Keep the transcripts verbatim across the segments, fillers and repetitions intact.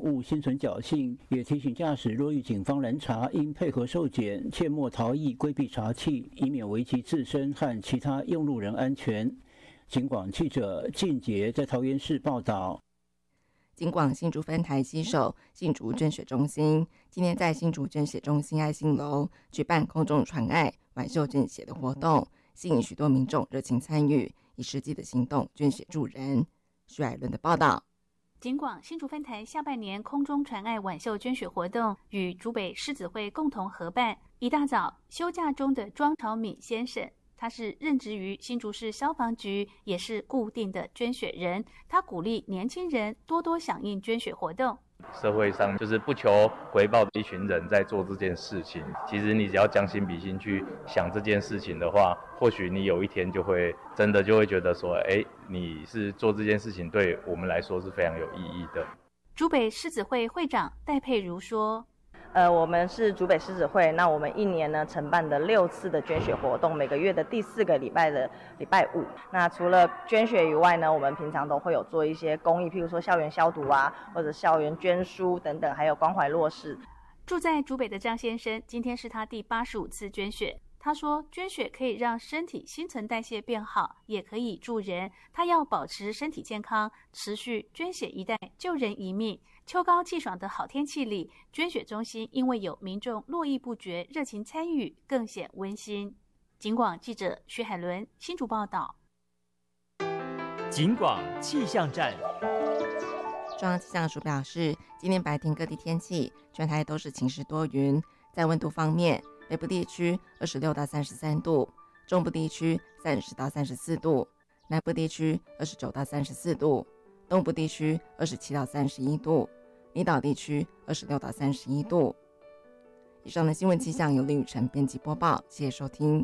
勿心存侥幸，也提醒驾驶若遇警方拦查，应配合受检，切莫逃逸，规避查缉，以免危及自身和其他用路人安全。警广记者靳杰在桃园市报道。 警广新竹分台携手新竹捐血中心，今天在新竹捐血中心爱心楼举办空中传爱挽袖捐血的活动，吸引许多民众热情参与，以实际的行动捐血助人。徐海伦的报道。 警广新竹分台下半年空中传爱挽袖捐血活动与竹北狮子会共同合办。一大早休假中的庄朝敏先生，他是任职于新竹市消防局，也是固定的捐血人。他鼓励年轻人多多响应捐血活动。 社会上就是不求回报的一群人在做这件事情，其实你只要将心比心去想这件事情的话，或许你有一天就会真的就会觉得说，哎，你是做这件事情对我们来说是非常有意义的。 竹北狮子会会长戴佩如说， 呃，我们是竹北狮子会，那我们一年呢承办的六次的捐血活动，每个月的第四个礼拜的礼拜五。那除了捐血以外呢，我们平常都会有做一些公益，譬如说校园消毒啊，或者校园捐书等等，还有关怀弱势。 住在竹北的张先生，今天是他第八十五次捐血。他说，捐血可以让身体新陈代谢变好，也可以助人。他要保持身体健康，持续捐血一代，救人一命。秋高气爽的好天气里，捐血中心因为有民众络绎不绝，热情参与，更显温馨。警广记者徐海伦新竹报道。 警广气象站。 中央气象署表示，今天白天各地天气全台都是晴时多云。在温度方面，北部地区二十六到三十三度，中部地区三十到三十四度，南部地区二十九到三十四度，东部地区二十七到三十一度，离岛地区二十六到三十一度。以上的新闻气象由林雨晨编辑播报，谢谢收听。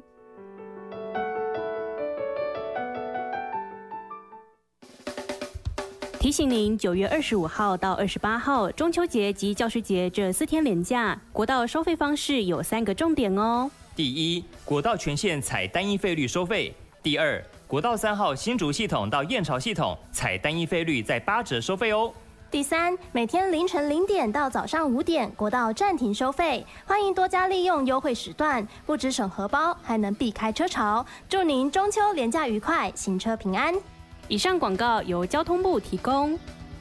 提醒您，九月二十五号到二十八号，中秋节及教师节这四天连假，国道收费方式有三个重点哦。 第一，国道全线采单一费率收费；第二，国道三号新竹系统到燕巢系统采单一费率在八折收费哦。 第三，每天凌晨零点到早上五点，国道暂停收费，欢迎多加利用优惠时段，不只省荷包，还能避开车潮。祝您中秋连假愉快，行车平安。 以上广告由交通部提供。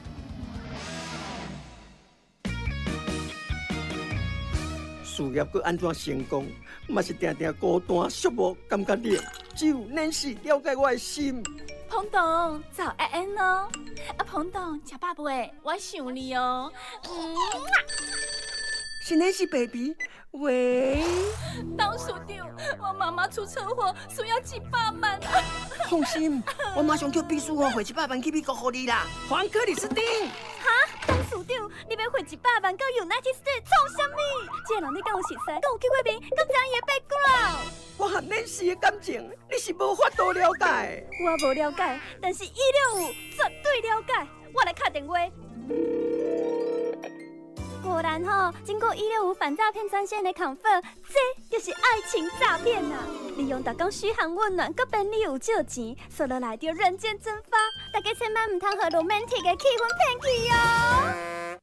事业要安怎成功，嘛是定定孤单寂寞，感觉你只有恁是了解我的心。 彭董，早安安哦！啊，彭董，吃饱未？我想你哦。嗯， 是恁是 baby。喂， 董事长，我妈妈出车祸，需要一百万啊！ 放心，我马上叫秘书哦，汇一百万去美国给你啦。黄克里斯汀， 哈，董事长，你要汇一百万到 United States 创什么？这个人你敢有熟悉？敢有去过面？敢知伊的 background？ 我和恁是的感情，你是无法度了解。 我无了解，但是一六五绝对了解。我来打电话。果然吼、哦，经过一六五反诈骗专线的 confirm， 这就是爱情诈骗呐！利用大家嘘寒问暖，搁便利有借钱，说落来就人间蒸发。大家千万唔通和 romantic 的气氛骗去哦。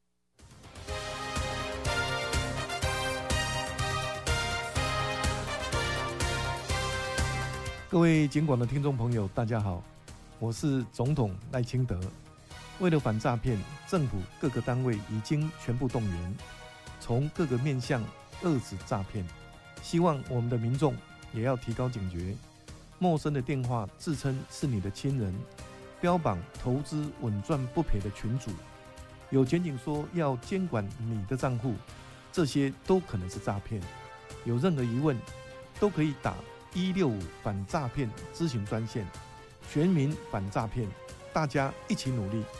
各位警广的听众朋友，大家好，我是总统赖清德。为了反诈骗，政府各个单位已经全部动员，从各个面向遏止诈骗。希望我们的民众也要提高警觉，陌生的电话自称是你的亲人，标榜投资稳赚不赔的群组，有检警说要监管你的账户，这些都可能是诈骗。有任何疑问，都可以打一六五反诈骗咨询专线，全民反诈骗，大家一起努力。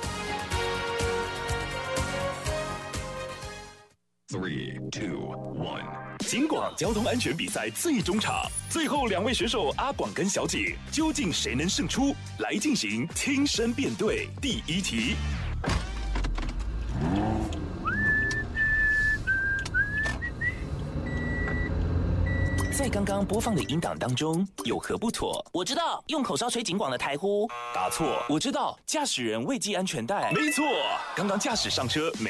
Three, two, one。警广交通安全比赛最终场，最后两位选手阿广跟小姐，究竟谁能胜出？来进行听声辨对。第一题。在刚刚播放的音档当中，有何不妥？ 我知道，用口哨吹警广的台呼。 答错。 我知道，驾驶人未系安全带。 没错，刚刚驾驶上车没